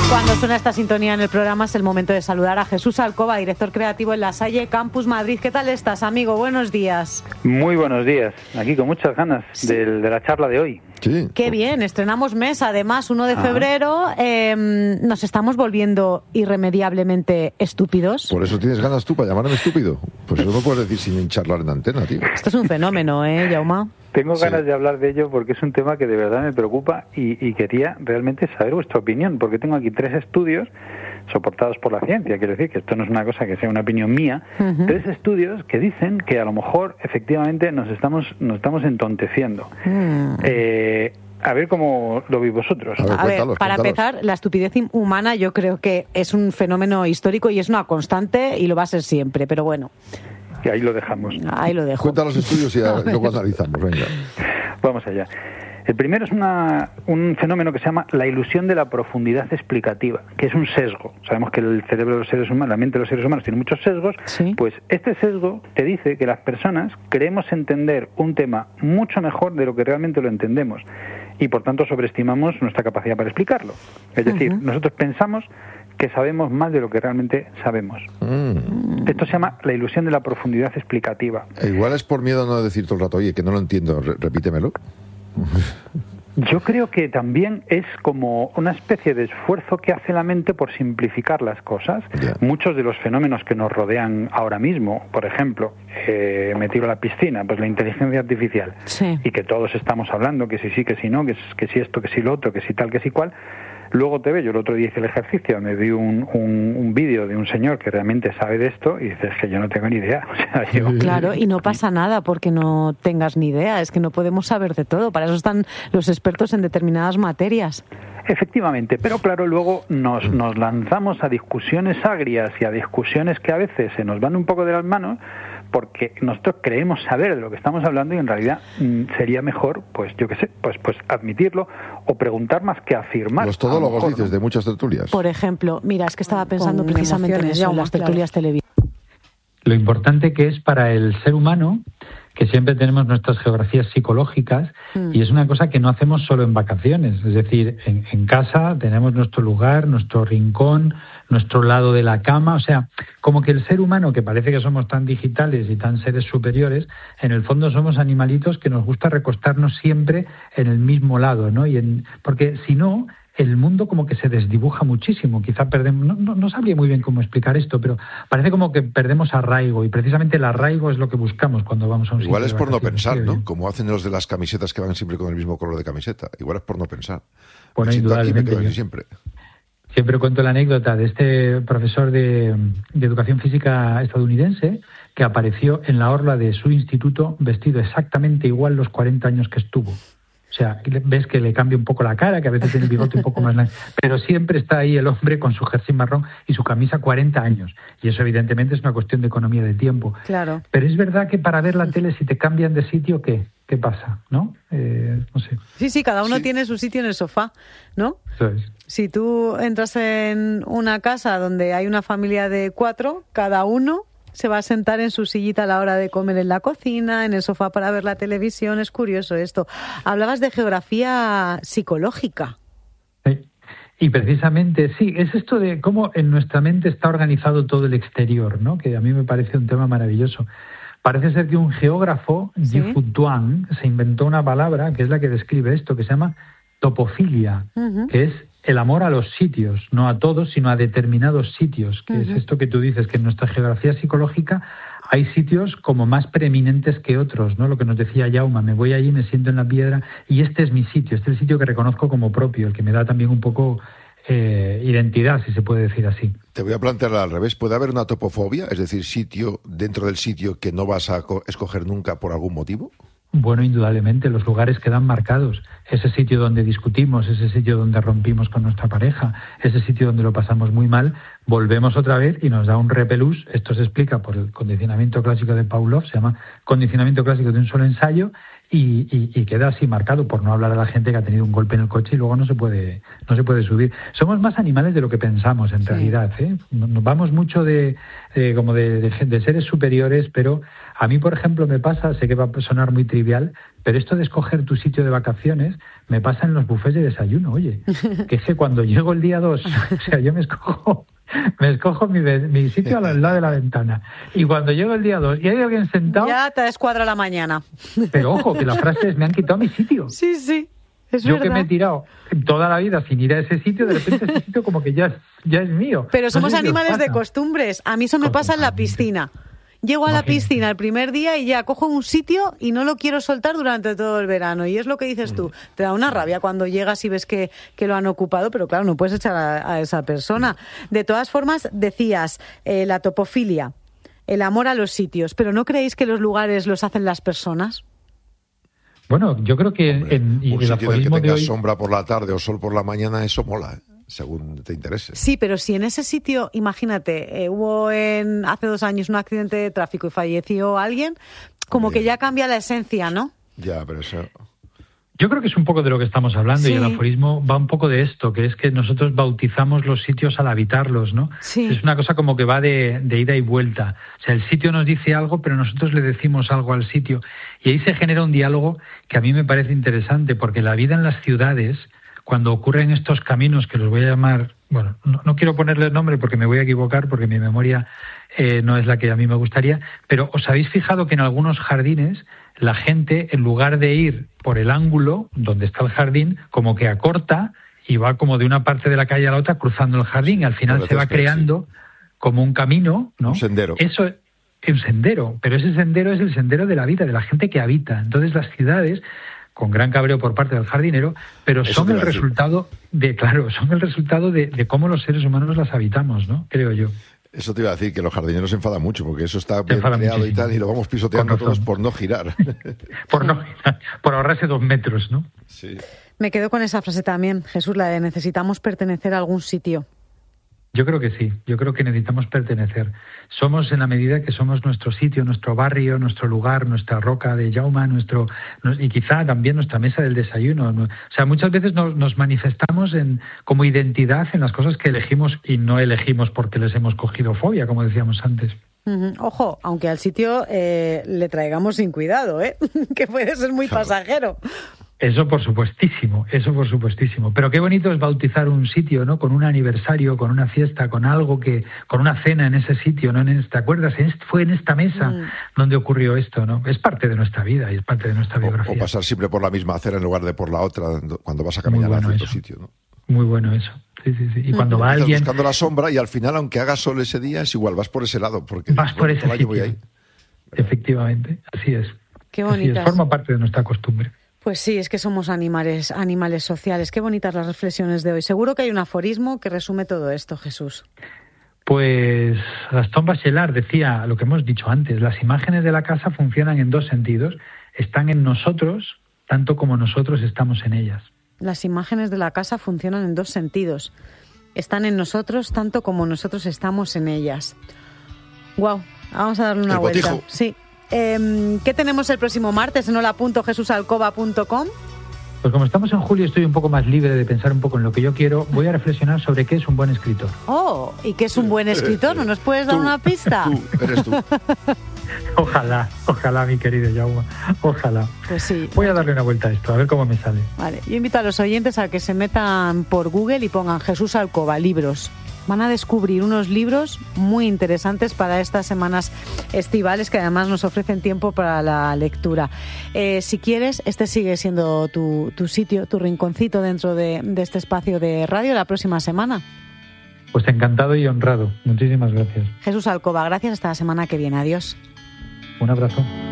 Cuando suena esta sintonía en el programa es el momento de saludar a Jesús Alcoba, director creativo en La Salle Campus Madrid. ¿Qué tal estás, amigo? Buenos días. Muy buenos días. Aquí con muchas ganas de la charla de hoy. Sí. Qué bien, estrenamos mes, además, 1 de febrero. Nos estamos volviendo irremediablemente estúpidos. Por eso tienes ganas tú para llamarme estúpido. Pues eso no puedes decir sin charlar en antena, tío. Esto es un fenómeno, Jaume? Tengo ganas de hablar de ello porque es un tema que de verdad me preocupa y quería realmente saber vuestra opinión, porque tengo aquí 3 estudios soportados por la ciencia, quiero decir que esto no es una cosa que sea una opinión mía, 3 estudios que dicen que a lo mejor efectivamente nos estamos entonteciendo. A ver cómo lo veis vosotros. A ver, para empezar, la estupidez humana yo creo que es un fenómeno histórico y es una constante y lo va a ser siempre, pero bueno. Y ahí lo dejamos. Ahí lo dejo. Cuenta los estudios y luego analizamos, venga. Vamos allá. El primero es un fenómeno que se llama la ilusión de la profundidad explicativa, que es un sesgo. Sabemos que el cerebro de los seres humanos, la mente de los seres humanos tiene muchos sesgos. ¿Sí? Pues este sesgo te dice que las personas creemos entender un tema mucho mejor de lo que realmente lo entendemos y por tanto sobreestimamos nuestra capacidad para explicarlo. Es decir, nosotros pensamos que sabemos más de lo que realmente sabemos. Esto se llama la ilusión de la profundidad explicativa. Igual es por miedo a no decir todo el rato, oye, que no lo entiendo, repítemelo. Yo creo que también es como una especie de esfuerzo que hace la mente por simplificar las cosas. Yeah. Muchos de los fenómenos que nos rodean ahora mismo, por ejemplo, me tiro a la piscina, pues la inteligencia artificial, Sí. y que todos estamos hablando, que si sí, que si no, que si esto, que si lo otro, que si tal, que si cual. Luego te veo, yo el otro día hice el ejercicio, me vi un vídeo de un señor que realmente sabe de esto y dices que yo no tengo ni idea. O sea, yo... Claro, y no pasa nada porque no tengas ni idea, es que no podemos saber de todo, para eso están los expertos en determinadas materias. Efectivamente, pero claro, luego nos lanzamos a discusiones agrias y a discusiones que a veces se nos van un poco de las manos porque nosotros creemos saber de lo que estamos hablando y en realidad sería mejor, pues yo qué sé, pues admitirlo o preguntar más que afirmar. Los todólogos, mejor, dices, ¿no? de muchas tertulias. Por ejemplo, mira, es que estaba pensando precisamente en eso, en las tertulias televisivas. Lo importante que es para el ser humano que siempre tenemos nuestras geografías psicológicas y es una cosa que no hacemos solo en vacaciones. Es decir, en casa tenemos nuestro lugar, nuestro rincón, nuestro lado de la cama. O sea, como que el ser humano, que parece que somos tan digitales y tan seres superiores, en el fondo somos animalitos que nos gusta recostarnos siempre en el mismo lado, ¿no? Porque si no, el mundo como que se desdibuja muchísimo. Quizá perdemos, no sabría muy bien cómo explicar esto, pero parece como que perdemos arraigo y precisamente el arraigo es lo que buscamos cuando vamos a un sitio. Igual es por no pensar, sí, ¿no? Como hacen los de las camisetas que van siempre con el mismo color de camiseta. Igual es por no pensar. Bueno, me siento aquí, me indudablemente. quedo así siempre. Siempre cuento la anécdota de este profesor de educación física estadounidense que apareció en la orla de su instituto vestido exactamente igual los 40 años que estuvo. O sea, ves que le cambia un poco la cara, que a veces tiene el bigote un poco más largo, pero siempre está ahí el hombre con su jersey marrón y su camisa 40 años. Y eso evidentemente es una cuestión de economía de tiempo. Claro. Pero es verdad que para ver la tele, si te cambian de sitio, ¿qué pasa? ¿No? No sé. Sí, cada uno tiene su sitio en el sofá, ¿no? Eso es. Si tú entras en una casa donde hay una familia de 4, cada uno se va a sentar en su sillita a la hora de comer en la cocina, en el sofá para ver la televisión. Es curioso esto. Hablabas de geografía psicológica. Sí. Y precisamente, sí, es esto de cómo en nuestra mente está organizado todo el exterior, ¿no? Que a mí me parece un tema maravilloso. Parece ser que un geógrafo, Gifu Tuan, se inventó una palabra que es la que describe esto, que se llama topofilia, que es el amor a los sitios, no a todos, sino a determinados sitios, que es esto que tú dices, que en nuestra geografía psicológica hay sitios como más preeminentes que otros, ¿no? Lo que nos decía Jaume, me voy allí, me siento en la piedra y este es mi sitio, este es el sitio que reconozco como propio, el que me da también un poco identidad, si se puede decir así. Te voy a plantearla al revés. ¿Puede haber una topofobia? Es decir, sitio dentro del sitio que no vas a escoger nunca por algún motivo. Bueno, indudablemente, los lugares quedan marcados. Ese sitio donde discutimos, ese sitio donde rompimos con nuestra pareja, ese sitio donde lo pasamos muy mal, volvemos otra vez y nos da un repelús. Esto se explica por el condicionamiento clásico de Pavlov, se llama condicionamiento clásico de un solo ensayo, y queda así marcado, por no hablar a la gente que ha tenido un golpe en el coche y luego no se puede subir. Somos más animales de lo que pensamos en realidad, ¿eh? Nos vamos mucho de seres superiores, pero a mí, por ejemplo, me pasa, sé que va a sonar muy trivial, pero esto de escoger tu sitio de vacaciones me pasa en los buffets de desayuno, oye, que es que cuando llego el día 2, o sea, yo me escojo mi sitio al lado de la ventana. Y cuando llego el día 2 y hay alguien sentado... Ya te descuadra la mañana. Pero ojo, que la frase es, me han quitado mi sitio. Sí, es yo verdad. Que me he tirado toda la vida sin ir a ese sitio, de repente ese sitio como que ya es mío. Pero somos no sé si animales de costumbres. A mí eso me pasa en la piscina. Llego a la piscina el primer día y ya cojo un sitio y no lo quiero soltar durante todo el verano. Y es lo que dices tú. Te da una rabia cuando llegas y ves que lo han ocupado, pero claro, no puedes echar a esa persona. De todas formas, decías, la topofilia, el amor a los sitios. ¿Pero no creéis que los lugares los hacen las personas? Bueno, yo creo que un el sitio aforismo en el que de tengas hoy... sombra por la tarde o sol por la mañana, eso mola, según te interese. Sí, pero si en ese sitio, imagínate, hubo hace 2 años un accidente de tráfico y falleció alguien, como que ya cambia la esencia, ¿no? Ya, pero eso... Yo creo que es un poco de lo que estamos hablando, y el aforismo va un poco de esto, que es que nosotros bautizamos los sitios al habitarlos, ¿no? Sí. Es una cosa como que va de ida y vuelta. O sea, el sitio nos dice algo, pero nosotros le decimos algo al sitio. Y ahí se genera un diálogo que a mí me parece interesante, porque la vida en las ciudades, cuando ocurren estos caminos, que los voy a llamar... Bueno, no quiero ponerle nombre porque me voy a equivocar, porque mi memoria no es la que a mí me gustaría, pero ¿os habéis fijado que en algunos jardines la gente, en lugar de ir por el ángulo donde está el jardín, como que acorta y va como de una parte de la calle a la otra cruzando el jardín, y al final se va creando como un camino, ¿no? Un sendero. Eso es un sendero, pero ese sendero es el sendero de la vida, de la gente que habita. Entonces las ciudades, con gran cabreo por parte del jardinero, pero son el resultado de cómo los seres humanos las habitamos, ¿no? Creo yo. Eso te iba a decir, que los jardineros se enfadan mucho, porque eso está bien creado muchísimo. y tal, y lo vamos pisoteando todos por no girar. por ahorrarse 2 metros, ¿no? Sí. Me quedo con esa frase también, Jesús, la de necesitamos pertenecer a algún sitio. Yo creo que sí, yo creo que necesitamos pertenecer. Somos en la medida que somos nuestro sitio, nuestro barrio, nuestro lugar, nuestra roca de Jauma, y quizá también nuestra mesa del desayuno. O sea, muchas veces nos manifestamos como identidad en las cosas que elegimos y no elegimos porque les hemos cogido fobia, como decíamos antes. Ojo, aunque al sitio le traigamos sin cuidado, que puede ser muy pasajero. Eso por supuestísimo. Pero qué bonito es bautizar un sitio, ¿no? Con un aniversario, con una fiesta, con algo con una cena en ese sitio, ¿no? ¿Te acuerdas? Fue en esta mesa donde ocurrió esto, ¿no? Es parte de nuestra vida y es parte de nuestra biografía. O pasar siempre por la misma acera en lugar de por la otra cuando vas a caminar a cierto sitio, ¿no? Muy bueno eso. Sí. Y cuando va alguien... Estás buscando la sombra y al final, aunque haga sol ese día, es igual, vas por ese lado. Porque vas por ese sitio. Voy ahí. Efectivamente, así es. Qué bonitas. Forma parte de nuestra costumbre. Pues sí, es que somos animales sociales. Qué bonitas las reflexiones de hoy. Seguro que hay un aforismo que resume todo esto, Jesús. Pues Gastón Bachelard decía lo que hemos dicho antes: las imágenes de la casa funcionan en 2 sentidos. Están en nosotros tanto como nosotros estamos en ellas. Las imágenes de la casa funcionan en 2 sentidos. Están en nosotros tanto como nosotros estamos en ellas. Guau, vamos a darle una vuelta. Botijo. Sí. ¿Qué tenemos el próximo martes en hola.jesusalcoba.com? Pues como estamos en julio, estoy un poco más libre de pensar un poco en lo que yo quiero. Voy a reflexionar sobre qué es un buen escritor. Oh, ¿y qué es un buen escritor? ¿No nos puedes dar una pista? Eres tú. Ojalá, mi querido Jaume, ojalá. Pues sí. Voy a darle una vuelta a esto, a ver cómo me sale. Vale, yo invito a los oyentes a que se metan por Google y pongan Jesús Alcoba, libros. Van a descubrir unos libros muy interesantes para estas semanas estivales, que además nos ofrecen tiempo para la lectura. Si quieres, este sigue siendo tu sitio, tu rinconcito dentro de este espacio de radio la próxima semana. Pues encantado y honrado. Muchísimas gracias. Jesús Alcoba, gracias. Hasta la semana que viene. Adiós. Un abrazo.